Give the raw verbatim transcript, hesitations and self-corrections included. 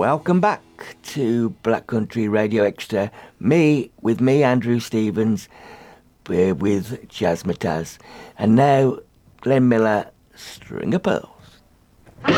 Welcome back to Black Country Radio Extra. Me, with me, Andrew Stevens, uh, with Jazz Mataz. And now, Glenn Miller, String of Pearls.